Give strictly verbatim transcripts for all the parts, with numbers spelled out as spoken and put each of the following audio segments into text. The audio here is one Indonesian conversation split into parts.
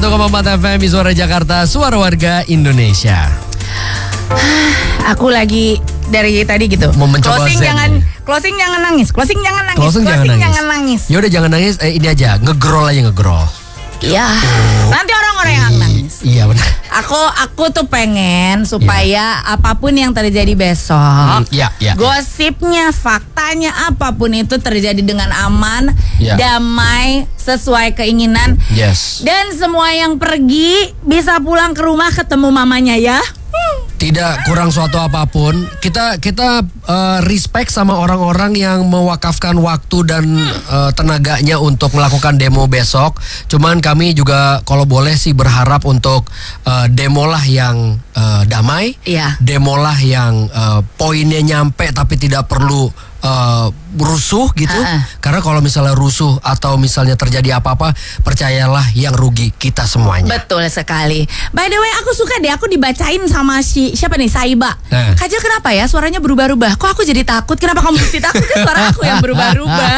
satu koma empat F M Suara Jakarta, suara warga Indonesia. Aku lagi dari tadi gitu. Mau mencoba closing zen jangan nih. closing jangan nangis. Closing jangan nangis. Closing, jangan nangis. jangan nangis. Ya udah jangan nangis. Eh, ini aja, ngegrol aja ngegrol. Iya. Nanti orang-orang yang nangis. Iya benar. Aku aku tuh pengen supaya apapun yang terjadi besok, Hmm, iya, iya. gosipnya, faktanya, apapun itu terjadi dengan aman, Iya. damai, sesuai keinginan. Yes. Dan semua yang pergi bisa pulang ke rumah ketemu mamanya ya. Hmm. Tidak kurang suatu apapun. Kita kita uh, respect sama orang-orang yang mewakafkan waktu dan uh, tenaganya untuk melakukan demo besok. Cuman kami juga kalau boleh sih berharap untuk uh, demo lah yang uh, damai. Iya. Demo lah yang uh, poinnya nyampe tapi tidak perlu uh, rusuh gitu. Uh-uh. Karena kalau misalnya rusuh atau misalnya terjadi apa-apa, percayalah yang rugi kita semuanya. Betul sekali. By the way, aku suka deh, aku dibacain sama si siapa nih, Saiba. Nah. Kajal, kenapa ya suaranya berubah-ubah? Kok aku jadi takut? Kenapa kamu mesti takut? Kan suara aku yang berubah-ubah.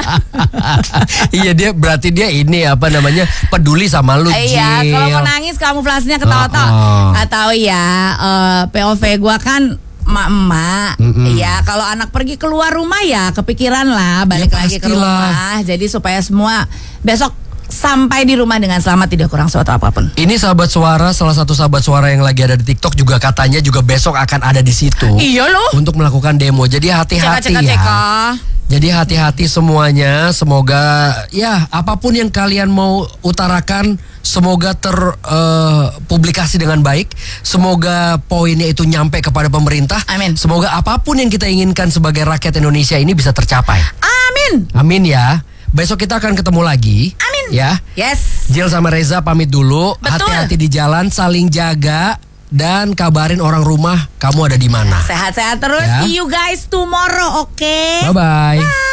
Iya, dia berarti dia ini apa namanya, peduli sama lu, Iya, Jil. kalau mau nangis kamuflasenya ketawa-tawa. Uh-uh. Nggak tahu ya, eh, P O V gua kan emak-emak. Mm-mm. Iya, kalau anak pergi keluar rumah ya kepikiran lah balik Ya, lagi ke pastilah. rumah. Jadi supaya semua besok sampai di rumah dengan selamat, tidak kurang suatu apapun. Ini sahabat suara, salah satu sahabat suara yang lagi ada di TikTok juga katanya juga besok akan ada di situ. Iya loh. Untuk melakukan demo. Jadi hati-hati Ceka, ceka, ya. ceka. Jadi hati-hati semuanya. Semoga ya apapun yang kalian mau utarakan, semoga terpublikasi dengan baik. Semoga poinnya itu nyampe kepada pemerintah. Amin. Semoga apapun yang kita inginkan sebagai rakyat Indonesia ini bisa tercapai. Amin. Amin ya. Besok kita akan ketemu lagi. Amin. Ya. Yes. Jil sama Reza pamit dulu. Betul. Hati-hati di jalan, saling jaga dan kabarin orang rumah kamu ada di mana. Sehat-sehat terus. Ya. See you guys tomorrow, oke? Bye bye.